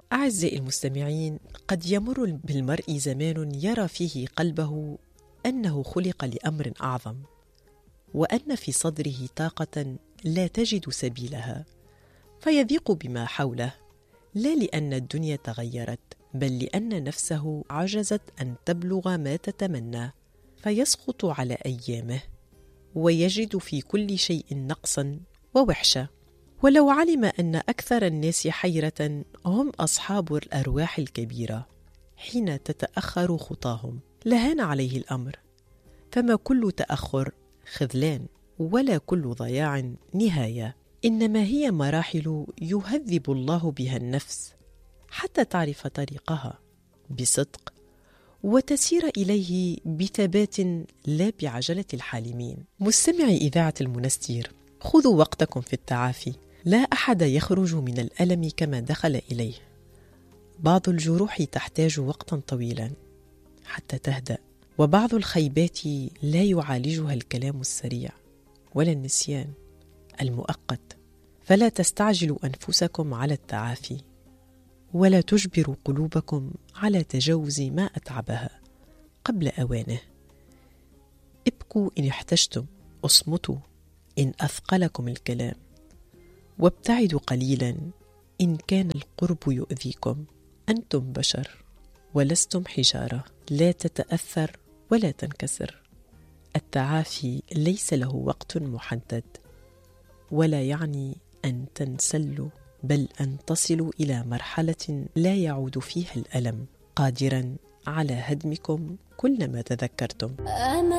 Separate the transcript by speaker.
Speaker 1: أعزائي المستمعين، قد يمر بالمرء زمان يرى فيه قلبه أنه خلق لأمر أعظم، وأن في صدره طاقة لا تجد سبيلها، فيضيق بما حوله، لا لأن الدنيا تغيرت، بل لأن نفسه عجزت أن تبلغ ما تتمنى، فيسقط على أيامه ويجد في كل شيء نقصا ووحشة. ولو علم أن أكثر الناس حيرة هم أصحاب الأرواح الكبيرة حين تتأخر خطاهم لهان عليه الأمر، فما كل تأخر خذلان، ولا كل ضياع نهاية، إنما هي مراحل يهذب الله بها النفس حتى تعرف طريقها بصدق وتسير إليه بثبات لا بعجلة الحالمين. مستمعي إذاعة المنستير، خذوا وقتكم في التعافي، لا أحد يخرج من الألم كما دخل إليه. بعض الجروح تحتاج وقتا طويلا حتى تهدأ، وبعض الخيبات لا يعالجها الكلام السريع ولا النسيان المؤقت، فلا تستعجلوا أنفسكم على التعافي، ولا تجبروا قلوبكم على تجاوز ما أتعبها قبل أوانه. ابكوا إن احتجتم، اصمتوا إن أثقلكم الكلام، وابتعدوا قليلا إن كان القرب يؤذيكم. أنتم بشر ولستم حجارة، لا تتأثر ولا تنكسر. التعافي ليس له وقت محدد، ولا يعني أن تنسلوا، بل أن تصلوا إلى مرحلة لا يعود فيها الألم قادرا على هدمكم كلما تذكرتم.